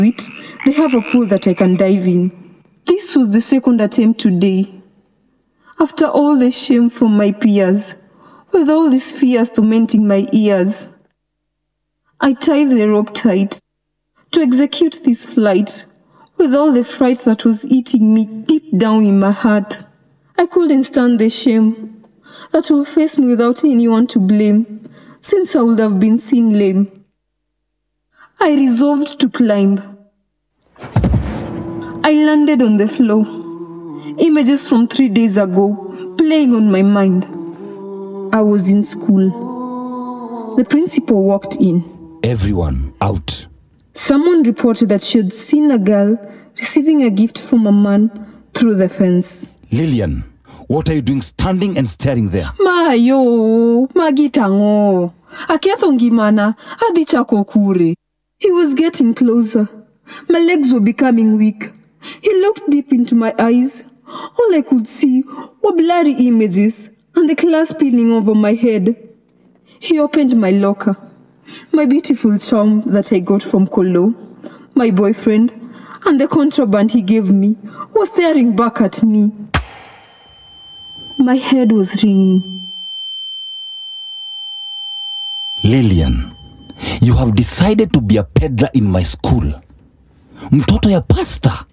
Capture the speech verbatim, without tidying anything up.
it, they have a pool that I can dive in. This was the second attempt today. After all the shame from my peers, with all these fears tormenting my ears, I tied the rope tight to execute this flight with all the fright that was eating me deep down in my heart. I couldn't stand the shame that will face me without anyone to blame, since I would have been seen lame. I resolved to climb. I landed on the floor. Images from three days ago playing on my mind. I was in school. The principal walked in. Everyone out. Someone reported that she had seen a girl receiving a gift from a man through the fence. Lillian, what are you doing standing and staring there? Mayo, magitango. Akiathongi mana, adichako kure. He was getting closer. My legs were becoming weak. He looked deep into my eyes. All I could see were blurry images and the class peeling over my head. He opened my locker. My beautiful charm that I got from Kolo, my boyfriend, and the contraband he gave me was staring back at me. My head was ringing. Lillian, you have decided to be a peddler in my school. Mtoto ya pasta.